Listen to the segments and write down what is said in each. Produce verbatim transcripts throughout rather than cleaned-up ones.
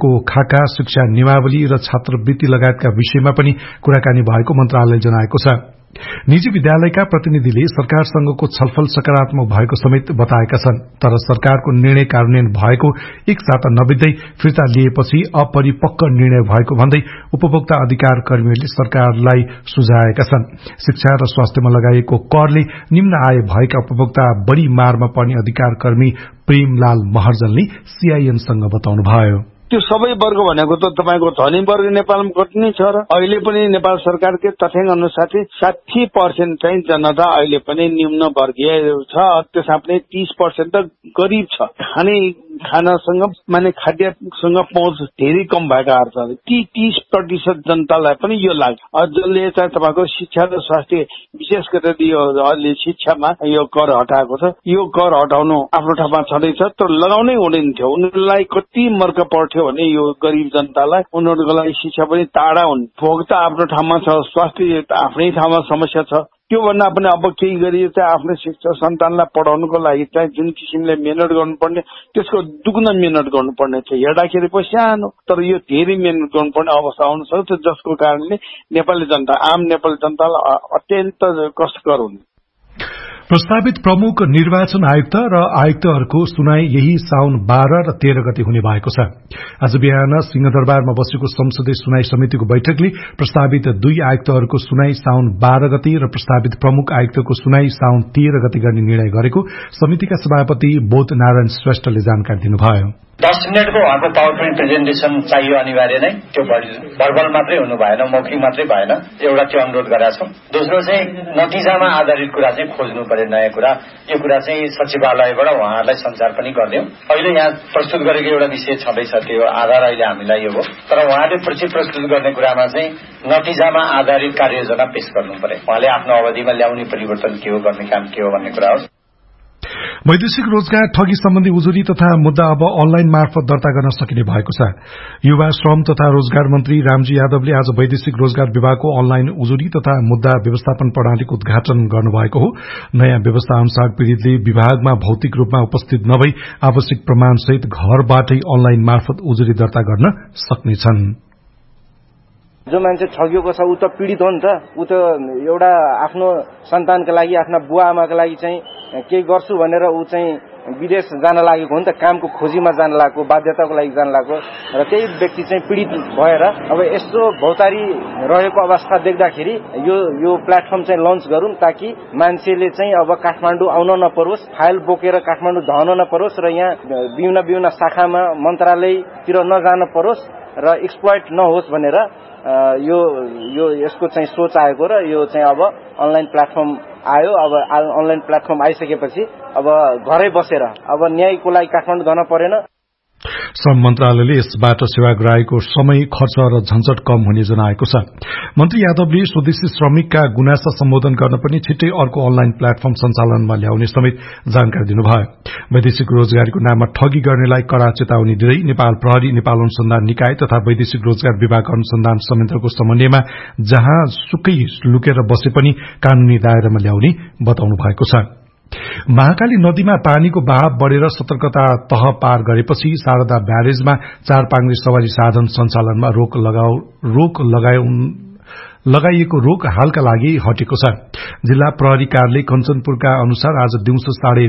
भएको खाका, शिक्षा नियमावली र छात्रवृत्ति लगायतका विषयमा पनि कुराकानी भएको मन्त्रालयले जनाएको छ। निजी विद्यालयका प्रतिनिधिले सरकारसँगको छलफल सकारात्मक भएको समेत बताएका छन्, तर सरकारको निर्णय कार्यान्वयन भएको एक साता नबित्दै फिर्ता लिएपछि अपरिपक्व निर्णय भएको भन्दै उपभोक्ता अधिकार कर्मीहरूले सरकारलाई सुझाएका छन्। शिक्षा र स्वास्थ्यमा लगाइएको करले निम्न आय भएका उपभोक्ता बढ़ी मारमा पर्ने अधिकार कर्मी प्रेमलाल महर्जनले सीआईएनसँग बताउनुभयो। त्यो सबै वर्ग भनेको त तपाईको धनी वर्ग नेपालमा कति नै छ र अहिले पनि नेपाल सरकारकै तथ्याङ्क अनुसार साठी पर्सेन्ट चाहिँ जनता अहिले पनि निम्न वर्गीय छ, त्यसमा पनि तीस पर्सेन्ट त गरिब छ। खाने खानासँग माने खाद्यसँग पहुँच धेरै कम भएकाहरू छ। ती तीस प्रतिशत जनतालाई पनि यो लाग्छ। जसले चाहिँ तपाईँको शिक्षा र स्वास्थ्य विशेष गरेर यो अहिले शिक्षामा यो कर हटाएको छ। यो कर हटाउनु आफ्नो ठाउँमा छँदैछ, तर लगाउनै हुँदैन थियो। उनीहरूलाई कति मर्क पर्थ्यो भने यो गरिब जनतालाई, उनीहरूको लागि शिक्षा पनि टाढा हुन्। भोक्ता आफ्नो ठाउँमा छ, स्वास्थ्य आफ्नै ठाउँमा समस्या छ। त्यो भन्दा पनि अब केही गरी चाहिँ आफ्नो शिक्षा सन्तानलाई पढाउनुको लागि चाहिँ जुन किसिमले मेहनत गर्नुपर्ने त्यसको दुगुना मेहनत गर्नुपर्ने छ। हेर्दाखेरि पो सानो, तर यो धेरै मेहनत गर्नुपर्ने अवस्था आउन सक्छ, जसको कारणले नेपाली जनता आम नेपाली जनतालाई अत्यन्त कष्टकर हुने। प्रस्तावित प्रमुख निर्वाचन आयुक्त र आयुक्तहरूको सुनाई यही साउन बाह्र र तेह्र गते हुने भएको छ। आज बिहान सिंहदरबारमा बसेको संसदीय सुनाई समितिको बैठकले प्रस्तावित दुई आयुक्तहरूको सुनाई साउन बाह्र गते र प्रस्तावित प्रमुख आयुक्तको सुनाई साउन तेह्र गते गर्ने निर्णय गरेको समितिका सभापति बोध नारायण श्रेष्ठले जानकारी दिनुभयो। दस मिनटको उहाँको पावर पोइन्ट प्रेजेन्टेसन चाहियो अनिवार्य नै। त्यो भर्बल मात्रै हुनु भएन, मौखिक मात्रै भएन। एउटा त्यो अनुरोध गरेका छौं। दोस्रो चाहिँ नतिजामा आधारित कुरा चाहिँ खोज्नु पर्यो, नयाँ कुरा। यो कुरा चाहिँ सचिवालयबाट उहाँहरूलाई सञ्चार पनि गरिदिउँ। अहिले यहाँ प्रस्तुत गरेको एउटा विषय छँदैछ, त्यो आधार अहिले हामीलाई यो हो। तर उहाँले पछि प्रस्तुत गर्ने कुरामा चाहिँ नतिजामा आधारित कार्ययोजना पेश गर्नु पर्यो। उहाँले आफ्नो अवधिमा ल्याउने परिवर्तन के हो, गर्ने काम के हो भन्ने कुरा हो। वैदेशिक रोजगार ठगी सम्बन्धी उजुरी तथा मुद्दा अब अनलाइन मार्फत दर्ता गर्न सकिने भएको छ। युवा श्रम तथा रोजगार मन्त्री रामजी यादवले आज वैदेशिक रोजगार विभागको अनलाइन उजुरी तथा मुद्दा व्यवस्थापन प्रणालीको उद्घाटन गर्नुभएको हो। नयाँ व्यवस्था अनुसार पीड़ितले विभागमा भौतिक रूपमा उपस्थित नभई आवश्यक प्रमाणसहित घरबाटै अनलाइन मार्फत उजुरी दर्ता गर्न सक्नेछन्। जो मान्छे ठगिएको छ ऊ त पीड़ित हो नि त। ऊ त एउटा आफ्नो सन्तानका लागि, आफ्ना बुवा आमाका लागि चाहिँ केही गर्छु भनेर ऊ चाहिँ विदेश जान लागेको हो नि त। कामको खोजीमा जान लागेको, बाध्यताको लागि जान लागेको र त्यही व्यक्ति चाहिँ पीड़ित भएर अब यस्तो भौतारी रहेको अवस्था देख्दाखेरि यो यो प्लेटफर्म चाहिँ लन्च गरौँ, ताकि मान्छेले चाहिँ अब काठमाडौँ आउन नपरोस्, फाइल बोकेर काठमाडौँ धाउन नपरोस् र यहाँ विभिन्न विभिन्न शाखामा मन्त्रालयतिर नजान परोस् र एक्सप्लोइट नहोस् भनेर यो यो यसको चाहिँ सोच आएको र यो चाहिँ अब अनलाइन प्लेटफर्म आयो। अब अनलाइन प्लेटफर्म आइसकेपछि अब घरै बसेर अब न्यायको लागि काठमाडौँ जान परेन। श्रम मन्त्रालयले यसबाट सेवाग्राहीको समय, खर्च र झन्झट कम हुने जनाएको छ। मन्त्री यादवले स्वदेशी श्रमिकका गुनासा सम्बोधन गर्न पनि छिट्टै अर्को अनलाइन प्लेटफर्म सञ्चालनमा ल्याउने समेत जानकारी दिनुभयो। वैदेशिक रोजगारीको नाममा ठगी गर्नेलाई कड़ा चेतावनी दिँदै नेपाल प्रहरी, नेपाल अनुसन्धान निकाय तथा वैदेशिक रोजगार विभाग अनुसन्धान संयन्त्रको समन्वयमा जहाँ सुकै लुकेर बसे पनि कानूनी दायरामा ल्याउने बताउनु भएको छ। महाकाली नदीमा पानीको बहाव बढ़ेर सतर्कता तह पार गरेपछि शारदा ब्यारेजमा चार पाङ्ग्रे सवारी साधन सञ्चालनमा रोक लगाउ रोक लगाइएको रोक हालका लागि हटेको छ। जिल्ला प्रहरी कार्यालय कञ्चनपुरका अनुसार आज दिउँसो साढे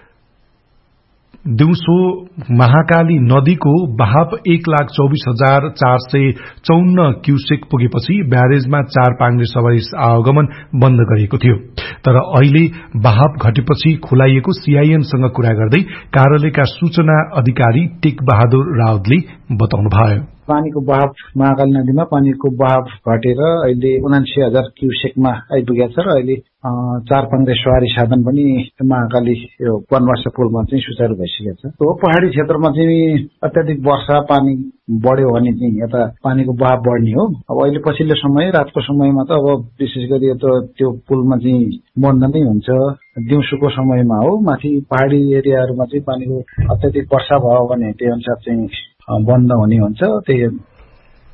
दिउँसो महाकाली नदीको बहाव एक लाख चौबिस हजार चार सय चौन्न क्यूसेक पुगेपछि ब्यारेजमा चार पाङ्ग्रे सवारी आवागमन बन्द गरिएको थियो। तर अहिले बहाव घटेपछि खुलाइएको सीआईएनसँग कुरा गर्दै कार्यालयका सूचना अधिकारी टेक बहादुर राउतले बताउनुभयो। पानीको बहाव महाकाली नदीमा पानीको बहाव घटेर अहिले उनासी हजार क्यूसेकमा आइपुगेको छ र अहिले चार पाङ्ग्रे सवारी साधन पनि महाकाली यो वनवास पुलमा चाहिँ सुचारू भइसकेको छ। त्यो पहाड़ी क्षेत्रमा चाहिँ अत्याधिक वर्षा पानी बढ्यो भने चाहिँ यता पानीको बहाव बढ्ने हो। अब अहिले पछिल्लो समय रातको समयमा त अब विशेष गरी त्यो पुलमा चाहिँ बन्द नै हुन्छ। दिउँसोको समयमा हो, माथि पहाड़ी एरियाहरूमा चाहिँ पानीको अत्याधिक वर्षा भयो भने त्यही अनुसार चाहिँ बन्द हुने हुन्छ। त्यही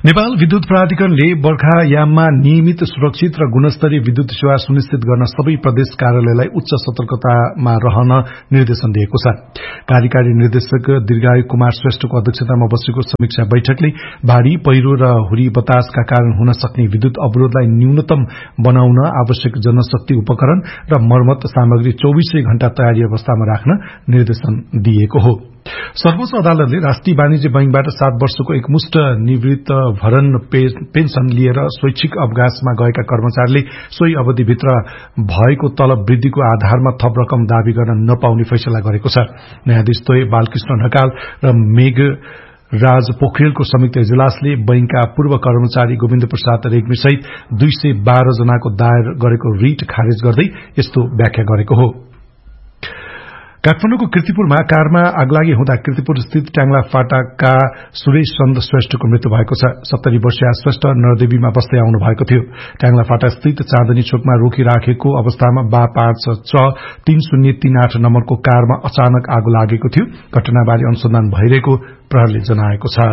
नेपाल विद्युत प्राधिकरणले बर्खायाममा नियमित सुरक्षित र गुणस्तरीय विद्युत सेवा सुनिश्चित गर्न सबै प्रदेश कार्यालयलाई उच्च सतर्कतामा रहन निर्देशन दिएको छ। कार्यकारी निर्देशक दीर्घायु कुमार श्रेष्ठको अध्यक्षतामा बसेको समीक्षा बैठकले बाढ़ी पहिरो र हुरी बतासका कारण हुन सक्ने विद्युत अवरोधलाई न्यूनतम बनाउन आवश्यक जनशक्ति उपकरण र मर्मत सामग्री चौबीसै घण्टा तयारी अवस्थामा राख्न निर्देशन दिएको हो। सर्वोच्च अदालतले राष्ट्रिय वाणिज्य बैंकबाट सात वर्षको एकमुष्ट निवृत्त भरण पेन्सन लिएर स्वैच्छिक अवकाशमा गएका कर्मचारीले सोही अवधिभित्र भएको तलब वृद्धिको आधारमा थप रकम दावी गर्न नपाउने फैसला गरेको छ। न्यायाधीश द्वय बालकृष्ण ढकाल र मेघ राज पोखरेलको संयुक्त इजलासले बैंकका पूर्व कर्मचारी गोविन्द प्रसाद रेग्मी सहित दुई सय बाह्र जनाको दायर गरेको रिट खारेज गर्दै यस्तो व्याख्या गरेको हो। काठमाडौँको कीर्तिपुरमा कारमा आगलागी हुँदा कीर्तिपुर स्थित ट्याङ्ला फाटाका सुरेश चन्द श्रेष्ठको मृत्यु भएको छ। सत्तरी वर्षीय श्रेष्ठ नरदेवीमा बस्दै आउनु भएको थियो। ट्याङ्ला फाटा स्थित चाँदनी चोकमा रोकिराखेको अवस्थामा बा पाँच छ तीन शून्य तीन आठ नम्बरको कारमा अचानक आगो लागेको थियो। घटनाबारे अनुसन्धान भइरहेको प्रहरले जनाएको छ।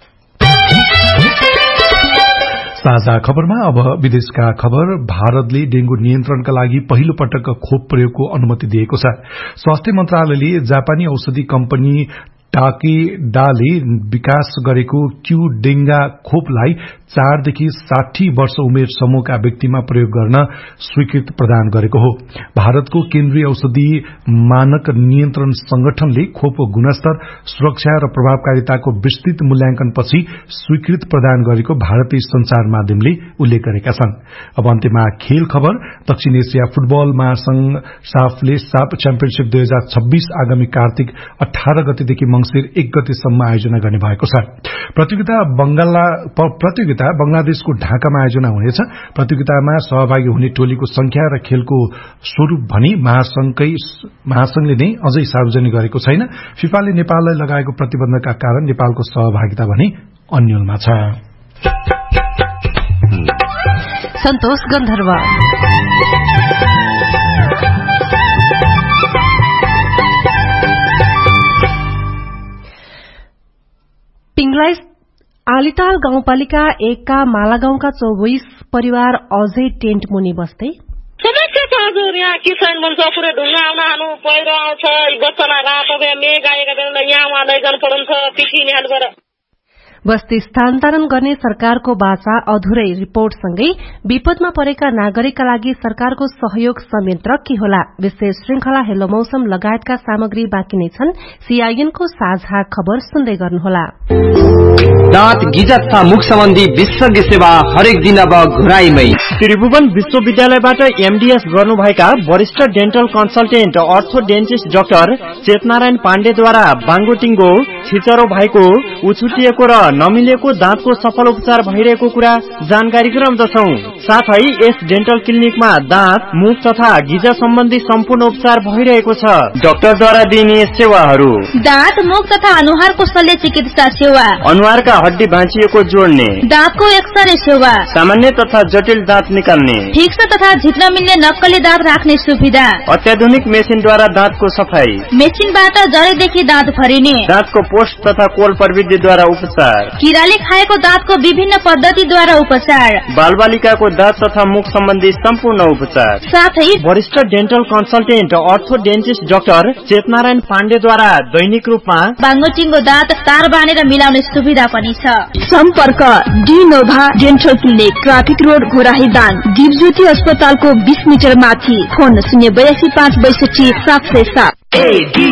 साझा खबरमा अब विदेशका खबर। भारतले डेंगू नियन्त्रणका लागि पहिलो पटक खोप प्रयोगको अनुमति दिएको छ। स्वास्थ्य मन्त्रालयले जापानी औषधि कम्पनी टाकेडाले विकास गरेको क्यू डेंगा खोपलाई चारदेखि साठी वर्ष उमेर समूहका व्यक्तिमा प्रयोग गर्न स्वीकृति प्रदान गरेको हो। भारतको केन्द्रीय औषधि मानक नियन्त्रण संगठनले खोपको गुणस्तर, सुरक्षा र प्रभावकारिताको विस्तृत मूल्याङ्कनपछि स्वीकृति प्रदान गरेको भारतीय संचार माध्यमले उल्लेख गरेका छन्। अब अन्त्यमा खेल खबर। दक्षिण एसिया फुटबल महासंघ साफले साफ च्याम्पियनशीप दुई हजार छब्बीस आगामी कार्तिक अठार गतेदेखि मंसिर एक गतेसम्म आयोजना गर्ने भएको छ। प्रतियोगिता प्रतियोगिता बंगलादेशको ढाकामा आयोजना हुनेछ। प्रतियोगितामा सहभागी हुने टोलीको संख्या र खेलको स्वरूप भनी महासंघले नै अझै सार्वजनिक गरेको छैन। फिफाले नेपाललाई लगाएको प्रतिबन्धका कारण नेपालको सहभागिता भने अन्यलमा छ। सन्तोष गन्धर्व पिंगलाई आलिताल गाउँपालिका एकका मालागाउँका चौबीस परिवार अझै टेन्ट मुनि बस्दै समस्या छ हजुर। यहाँ किसान बन्छ पुरै ढुङ्गा आउन हानु पहिरो आउँछ, बच्चालाई रातो मेघ आएका बेला यहाँ लैजानु पर्छ पिठिने हालबाट। बस्ती स्थानान्तरण गर्ने सरकारको बाचा अधुरै रिपोर्टसँगै विपदमा परेका नागरिकका लागि सरकारको सहयोग संयन्त्र के होला? विशेष श्रृंखला हेलो मौसम लगायतका सामग्री बाँकी नै छन्। सीआईएनको साझा खबर सुन्दै गर्नुहोला। दाँत गिजा तथा मुख सम्बन्धी विशेषज्ञ सेवा हरेक दिन अब घुराईमै। त्रिभुवन विश्वविद्यालयबाट एमडीएस गर्नुभएका वरिष्ठ डेन्टल कन्सल्टेन्ट अर्थोडेन्टिस्ट डाक्टर चेतनारायण पाण्डेद्वारा बाङ्गोटिङ्गो छिचरो भएको, उछुटिएको र नमिलेको दाँतको सफल उपचार भइरहेको कुरा जानकारी गराउँदछौं। साथै यस डेन्टल क्लिनिकमा दाँत, मुख तथा गिजा सम्बन्धी सम्पूर्ण उपचार भइरहेको छ। डाक्टरद्वारा दिइने सेवाहरू: दाँत, मुख तथा अनुहारको शल्य चिकित्सा सेवा, अनुहारका हड्डी भाँचिएको जोड्ने, दाँतको एक्सरे सेवा, सामान्य तथा जटिल दाँत निकाल्ने, फिक्स तथा झिक्न मिल्ने नक्कली दाँत राख्ने सुविधा, अत्याधुनिक मेसिनद्वारा दाँतको सफाई, मेसिनबाट जडेदेखि दाँत भरिने, दाँतको पोस्ट तथा कोल प्रविधिद्वारा उपचार, किराले खाएको दाँतको विभिन्न पद्धतिद्वारा उपचार, बालबालिकाको दाँत तथा मुख सम्बन्धी सम्पूर्ण उपचार, साथै वरिष्ठ डेन्टल कन्सल्टेन्ट अर्थोडेन्टिस्ट डाक्टर चेतनारायण पाण्डेद्वारा दैनिक रूपमा बाङ्गोटिङ्गो दाँत तार बाँधेर मिलाउने सुविधा पनि छ। सम्पर्क डिनोभा dental clinic, traffic road Ghorahi Dang, Dipjyoti अस्पतालको बीस मिटर माथि। फोन शून्य बयासी पाँच बैसठी सात सय सात।